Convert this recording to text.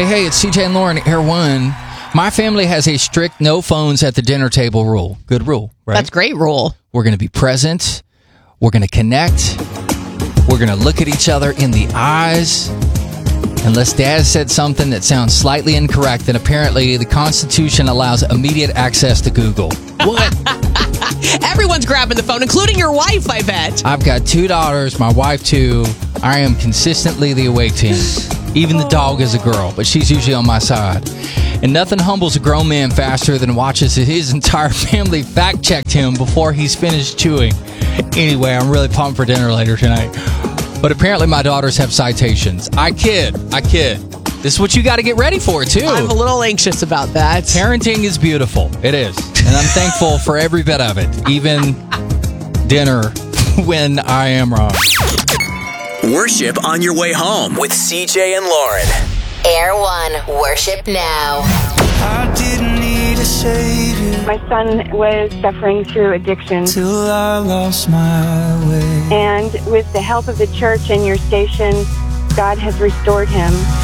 Hey, it's CJ and Lauren, Air One. My family has a strict no phones at the dinner table rule. Good rule, right? That's a great rule. We're going to be present. We're going to connect. We're going to look at each other in the eyes. Unless Dad said something that sounds slightly incorrect, then apparently the Constitution allows immediate access to Google. What? Everyone's grabbing the phone, including your wife, I bet. I've got 2 daughters, my wife too. I am consistently the away team. Even the dog is a girl, but she's usually on my side. And nothing humbles a grown man faster than watches his entire family fact-check him before he's finished chewing. Anyway, I'm really pumped for dinner later tonight. But apparently my daughters have citations. I kid. This is what you got to get ready for, too. I'm a little anxious about that. Parenting is beautiful. It is. And I'm thankful for every bit of it, even dinner when I am wrong. Worship on your way home with CJ and Lauren. Air One, worship now. I didn't need a savior. My son was suffering through addiction. Till I lost my way. And with the help of the church and your station, God has restored him.